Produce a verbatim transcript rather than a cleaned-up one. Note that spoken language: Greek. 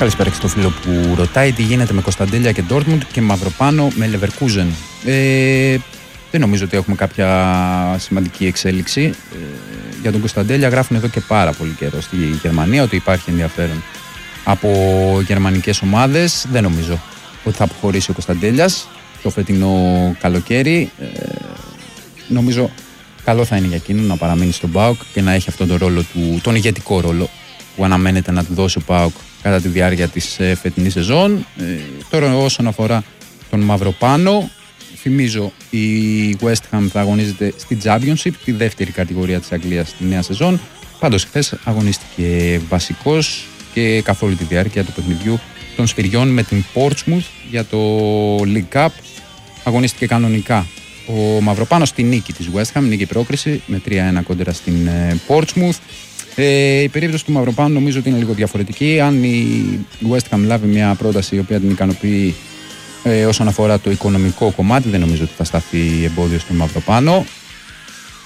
Καλησπέρα και στο φίλο που ρωτάει τι γίνεται με Κωνσταντέλια και Ντόρτμουντ και Μαυροπάνο με Leverkusen. Ε, δεν νομίζω ότι έχουμε κάποια σημαντική εξέλιξη. Ε, για τον Κωνσταντέλια γράφουν εδώ και πάρα πολύ καιρό στη Γερμανία ότι υπάρχει ενδιαφέρον από γερμανικές ομάδες. Δεν νομίζω ότι θα αποχωρήσει ο Κωνσταντέλιας το φετινό καλοκαίρι. Ε, νομίζω καλό θα είναι για εκείνον να παραμείνει στον ΠΑΟΚ και να έχει αυτόν τον ρόλο του, τον ηγετικό ρόλο που αναμένεται να του δώσει ο ΠΑΟΚ κατά τη διάρκεια της ε, φετινής σεζόν. Ε, τώρα όσον αφορά τον Μαυροπάνο, θυμίζω η West Ham θα αγωνίζεται στη Championship, τη δεύτερη κατηγορία της Αγγλίας στη νέα σεζόν. Πάντως χθες αγωνίστηκε βασικός και καθ' όλη τη διάρκεια του παιχνιδιού των σφυριών με την Portsmouth για το League Cup. Αγωνίστηκε κανονικά ο Μαυροπάνος στη νίκη της West Ham, νίκη πρόκριση με τρία ένα κόντρα στην ε, Portsmouth. Ε, η περίπτωση του Μαυροπάνου νομίζω ότι είναι λίγο διαφορετική. Αν η West Ham λάβει μια πρόταση η οποία την ικανοποιεί ε, όσον αφορά το οικονομικό κομμάτι, δεν νομίζω ότι θα σταθεί εμπόδιο στον Μαυροπάνο.